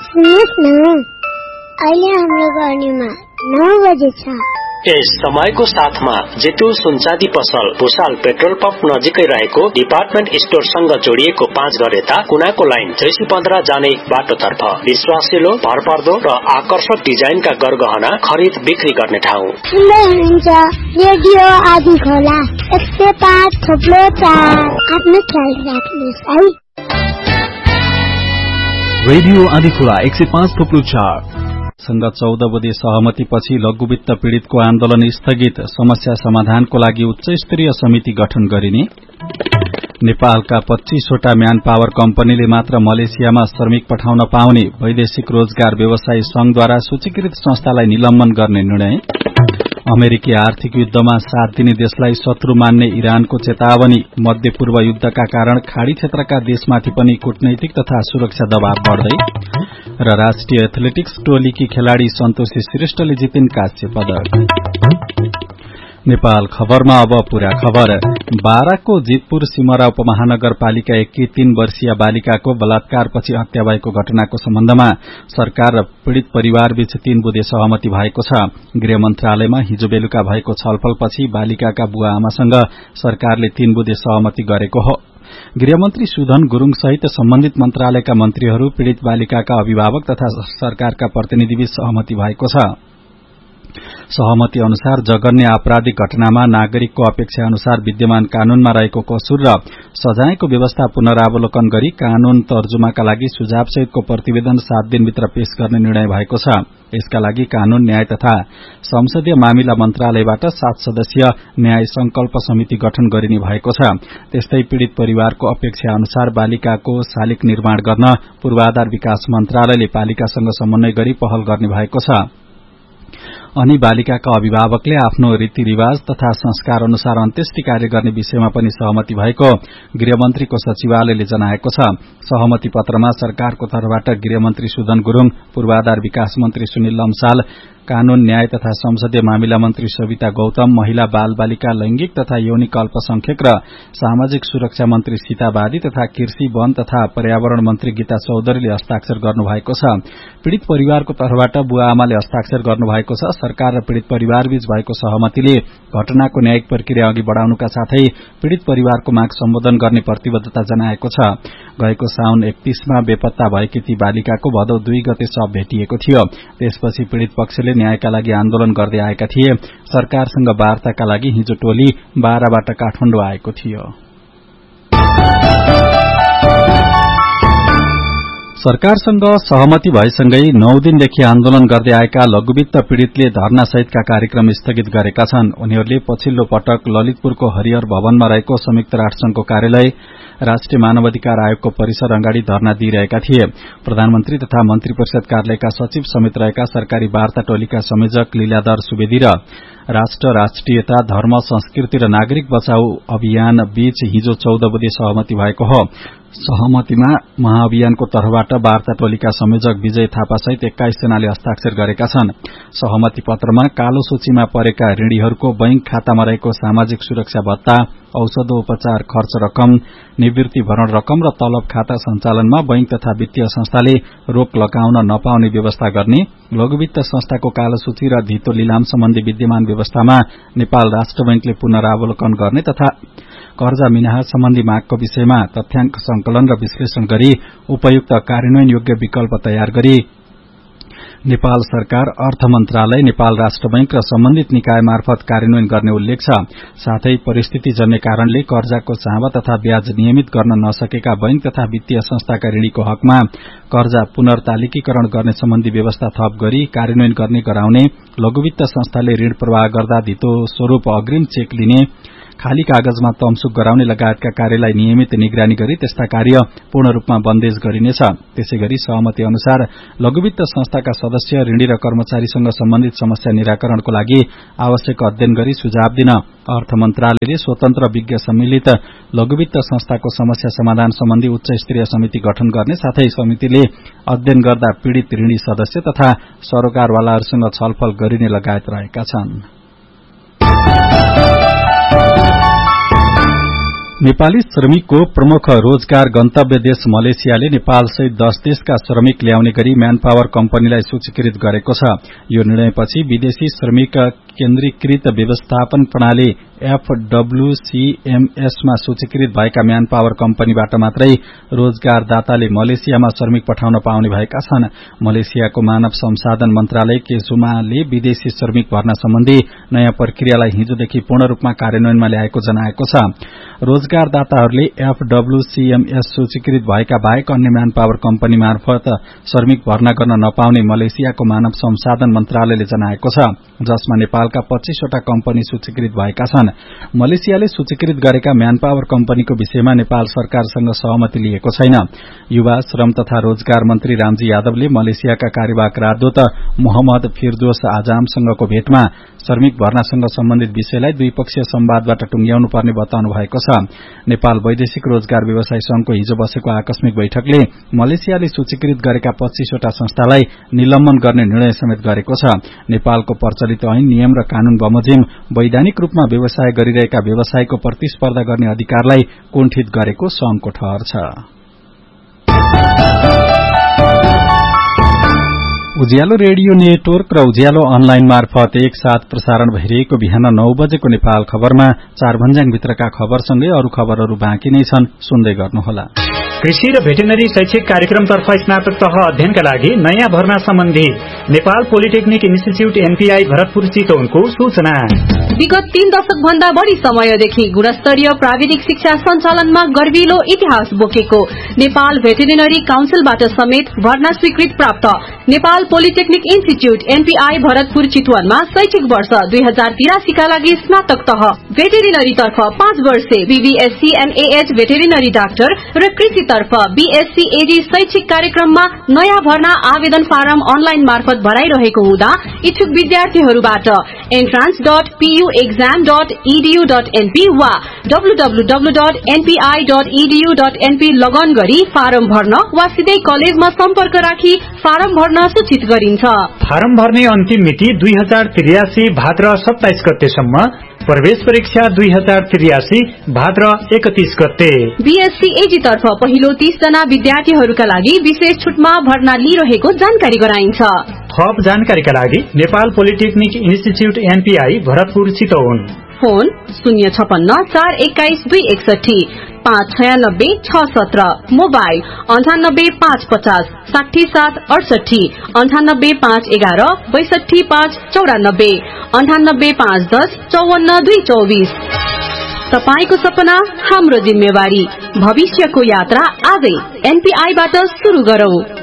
सुन्नुहोस् न, अहिले हाम्रो गर्नीमा 9 बजे छ। यस समयको साथमा जेतु सुनचाँदी पसल भुसाल पेट्रोल पम्प नजिकै रहेको डिपार्टमेन्ट स्टोरसँग जोडिएको 5 घर यता कुनाको लाइन 615 जाने बाटोतर्फ विश्वासिलो, भरपर्दो र आकर्षक डिजाइनका गरगहना खरिद बिक्री गर्ने ठाउँ। सुन्दै हुनुहुन्छ रेडियो आदि खोला 105.4। आफ्नो ख्याल राख्नुहोस् है। रेडियो आदि खोला 105.4 सँग 14 बुधे सहमतिपछि लघु वित्त पीड़ितको आन्दोलन स्थगित, समस्या समाधानको लागि उच्च स्तरीय समिति गठन गरिने। नेपालका 25वटा म्यान पावर कम्पनीले मात्र मलेसियामा श्रमिक पठाउन पाउने, वैदेशिक रोजगार व्यवसायी संघद्वारा सूचीकृत संस्थालाई निलम्बन गर्ने निर्णय। अमेरिकी आर्थिक युद्धमा साथ दिने देशलाई शत्रु मान्ने इरानको चेतावनी, मध्य पूर्व युद्धका कारण खाड़ी क्षेत्रका देशमाथि पनि कूटनैतिक तथा सुरक्षा दबाव बढ्दै। र राष्ट्रिय एथलेटिक्स टोलीकी खेलाड़ी सन्तोषी श्रेष्ठले जितिन् कांस्य पदक। नेपाल खबरमा अब पूरा खबर। बाराको जितपुर सिमरा उपमहानगरपालिका 3 वर्षीय बालिकाको बलात्कारपछि हत्या भएको घटनाको सम्बन्धमा सरकार र पीड़ित परिवारबीच 3 बुँदे सहमति भएको छ। गृह मन्त्रालयमा हिजो बेलुका भएको छलफलपछि बालिकाका बुवा आमासँग सरकारले 3 बुँदे सहमति गरेको हो। गृहमन्त्री सुधन गुरूङ सहित सम्बन्धित मन्त्रालयका मन्त्रीहरू, पीड़ित बालिकाका अभिभावक तथा सरकारका प्रतिनिधिबीच सहमति भएको छ। सहमति अनुसार जघन्य आपराधिक घटनामा नागरिकको अपेक्षा अनुसार विद्यमान कानूनमा रहेको कसुर र सजायको व्यवस्था पुनरावलोकन गरी कानून तर्जुमाका लागि सुझावसहितको प्रतिवेदन 7 दिनभित्र पेश गर्ने निर्णय भएको छ। यसका लागि कानून, न्याय तथा संसदीय मामिला मन्त्रालयबाट 7 सदस्यीय न्याय संकल्प समिति गठन गरिने भएको छ। त्यस्तै पीड़ित परिवारको अपेक्षा अनुसार बालिकाको शालिग निर्माण गर्न पूर्वाधार विकास मन्त्रालयले पालिकासँग समन्वय गरी पहल गर्ने भएको छ। अनि बालिकाका अभिभावकले आफ्नो रीतिरिवाज तथा संस्कार अनुसार अन्त्येष्टि कार्य गर्ने विषयमा पनि सहमति भएको गृहमन्त्रीको सचिवालयले जनाएको छ। सहमति पत्रमा सरकारको तर्फबाट गृहमन्त्री सुधन गुरूङ, पूर्वाधार विकास मन्त्री सुनिल लम्साल, कानून, न्याय तथा संसदीय मामिला मन्त्री सविता गौतम, महिला बाल बालिका, लैंगिक तथा यौनिक अल्पसंख्यक र सामाजिक सुरक्षा मन्त्री सीता बादी तथा कृषि, वन तथा पर्यावरण मन्त्री गीता चौधरीले हस्ताक्षर गर्नुभएको छ। पीड़ित परिवारको तर्फबाट बुवा आमाले हस्ताक्षर गर्नुभएको छ। सरकार र पीड़ित परिवारबीच भएको सहमतिले घटनाको न्यायिक प्रक्रिया अघि बढ़ाउनुका साथै पीड़ित परिवारको माग सम्बोधन गर्ने प्रतिबद्धता जनाएको छ। गएको साउन 31 मा बेपत्ता भएकी ती बालिकाको भदौ 2 गते शव भेटिएको थियो। त्यसपछि पीड़ित पक्षले न्यायका लागि आन्दोलन गर्दै आएका थिए। सरकारसँग वार्ताका लागि हिजो टोली बाराबाट काठमाडौँ आएको थियो। सरकारसँग सहमति भएसँगै 9 दिनदेखि आन्दोलन गर्दै आएका लघुवित्त पीड़ितले धरना सहितका कार्यक्रम स्थगित गरेका छन्। उनीहरूले पछिल्लो पटक ललितपुरको हरिहर भवनमा रहेको संयुक्त राष्ट्रसंघको कार्यालय, राष्ट्रिय मानवाधिकार आयोगको परिसर अगाडि धरना दिइरहेका थिए। प्रधानमन्त्री तथा मन्त्री परिषद कार्यालयका सचिव समेत रहेका सरकारी वार्ता टोलीका संयोजक लीलाधर सुवेदी र राष्ट्र, राष्ट्रियता, धर्म, संस्कृति र नागरिक बचाउ अभियान बीच हिजो 14 बुँदे सहमति भएको हो। सहमतिमा महाअभियानको तर्फबाट वार्ता टोलीका संयोजक विजय थापा सहित 21 जनाले हस्ताक्षर गरेका छन्। सहमति पत्रमा कालो सूचीमा परेका ऋणीहरूको बैंक खातामा रहेको सामाजिक सुरक्षा भत्ता, औषधोपचार खर्च रकम, निवृत्ति भरण रकम र तलब खाता सञ्चालनमा बैंक तथा वित्तीय संस्थाले रोक लगाउन नपाउने व्यवस्था गर्ने, लघुवित्त संस्थाको कालो सूची र धितो लिलाम सम्बन्धी विद्यमान व्यवस्थामा नेपाल राष्ट्र बैंकले पुनरावलोकन गर्ने तथा कर्जा मिनाहा सम्बन्धी मागको विषयमा तथ्याङ्क संकलन र विश्लेषण गरी उपयुक्त कार्यान्वयन योग्य विकल्प तयार गरी नेपाल सरकार, अर्थ मन्त्रालय, नेपाल राष्ट्र बैंक र सम्बन्धित निकाय मार्फत कार्यान्वयन गर्ने उल्लेख छ। साथै परिस्थितिजन्य कारणले कर्जाको चाहवा तथा ब्याज नियमित गर्न नसकेका बैंक तथा वित्तीय संस्थाका ऋणीको हकमा कर्जा पुनर्तालिकीकरण गर्ने सम्बन्धी व्यवस्था थप गरी कार्यान्वयन गर्ने गराउने, लघुवित्त संस्थाले ऋण प्रवाह गर्दा धितो स्वरूप अग्रिम चेक लिने, खाली कागजमा तमसुक गराउने लगायतका कार्यलाई नियमित निगरानी गरी त्यस्ता कार्य पूर्ण रूपमा बन्देज गरिनेछ। त्यसैगरी सहमति अनुसार लघुवित्त संस्थाका सदस्य, ऋणी र कर्मचारीसँग सम्बन्धित समस्या निराकरणको लागि आवश्यक अध्ययन गरी सुझाव दिन अर्थ मन्त्रालयले स्वतन्त्र विज्ञ सम्मिलित लघुवित्त संस्थाको समस्या समाधान सम्बन्धी उच्च स्तरीय समिति गठन गर्ने साथै समितिले अध्ययन गर्दा पीड़ित ऋणी सदस्य तथा सरोकारवालाहरूसँग छलफल गरिने लगायत रहेका छन्। नेपाली श्रमिकको प्रमुख रोजगार गन्तव्य देश मलेसियाले नेपाल सहित 10 देशका श्रमिक ल्याउने गरी म्यान पावर कम्पनीलाई सूचीकृत गरेको छ। यो निर्णयपछि विदेशी श्रमिक केन्द्रीकृत व्यवस्थापन प्रणाली FWCMS मा सूचीकृत भएका म्यान पावर कम्पनीबाट मात्रै रोजगारदाताले मलेसियामा श्रमिक पठाउन पाउने भएका छन्। मलेसियाको मानव संसाधन मन्त्रालय केजुमाले विदेशी श्रमिक भर्ना सम्बन्धी नयाँ प्रक्रियालाई हिजोदेखि पूर्ण रूपमा कार्यान्वयनमा ल्याएको जनाएको छ। रोजगारदाताहरूले FWCMS सूचीकृत भएका बाहेक अन्य म्यान पावर कम्पनी मार्फत श्रमिक भर्ना गर्न नपाउने मलेसियाको मानव संसाधन मन्त्रालयले जनाएको छ, जसमा नेपालका 25 वटा कम्पनी सूचीकृत भएका छन्। मलेसियाले सूचीकृत गरेका म्यान पावर कम्पनीको विषयमा नेपाल सरकारसँग सहमति लिएको छैन। युवा श्रम तथा रोजगार मन्त्री रामजी यादवले मलेसियाका कार्यवाहक राजदूत मोहम्मद फिरदोस आजामसँगको भेटमा श्रमिक भर्नासँग सम्बन्धित विषयलाई द्विपक्षीय संवादबाट टुंग्याउनु पर्ने बताउनु भएको छ। नेपाल वैदेशिक रोजगार व्यवसाय संघको हिजो बसेको आकस्मिक बैठकले मलेसियाले सूचीकृत गरेका 25 वटा संस्थालाई निलम्बन गर्ने निर्णय समेत गरेको छ। नेपालको प्रचलित ऐन, नियम र कानून बमोजिम वैधानिक रूपमा व्यवसाय गरिरहेका व्यवसायको प्रतिस्पर्धा गर्ने अधिकारलाई कुण्ठित गरेको संघको ठहर छ। उज्यालो रेडियो नेटवर्क र उज्यालो अनलाइन मार्फत एकसाथ प्रसारण भइरहेको बिहान 9 बजेको नेपाल खबरमा 4 भन्ज्याङभित्रका खबरसँगै अरू खबरहरू बाँकी नै छन्, सुन्दै गर्नुहोला। कृषि र भेटेनरी शैक्षिक कार्यक्रमतर्फ स्नातक तह अध्ययनका लागि नयाँ भर्ना सम्बन्धी Nepal polytechnic institute NPI Bharatpur चितवनको सूचना। विगत 3 दशक भन्दा बढ़ी समयदेखि गुणस्तरीय प्राविधिक शिक्षा सञ्चालनमा गर्विलो इतिहास बोकेको नेपाल भेटेरिनरी काउन्सिलबाट समेत भर्ना स्वीकृत प्राप्त Nepal polytechnic institute NPI Bharatpur चितवनमा शैक्षिक वर्ष 2083 का लागि स्नातक तह भेटेरिनरी तर्फ 5 वर्षे BVSC NAH भेटेरिनरी डाक्टर र कृषि तर्फ BSc AD शैक्षिक कार्यक्रममा नयाँ भर्ना आवेदन फारम अनलाइन मार्फत भराइरहेको हुँदा इच्छुक विद्यार्थीहरूबाट entrance.puexam.edu.np वा www.npi.edu.np लगन गरी फारम भर्न वा सिधै कलेजमा सम्पर्क राखी फारम भर्न सूचित गरिन्छ। फारम भर्ने अन्तिम मिति 2083 भाद्र 27 गतेसम्म, प्रवेश परीक्षा 2083 भाद्र 31 गते। BSc AG तर्फ पहिलो 30 जना विद्यार्थीहरूका लागि विशेष छुटमा भर्ना लिइरहेको जानकारी गराइन्छ। थप जानकारीका लागि Nepal polytechnic institute NPI Bharatpur Chitwan, phone 056 421 261 596 617, mobile 98 550 60 7 68, 98 511 62 5 94, 98 510 54 224। तपाईको सपना हाम्रो जिम्मेवारी, भविष्यको यात्रा आजै NPI बाट सुरु गरौं।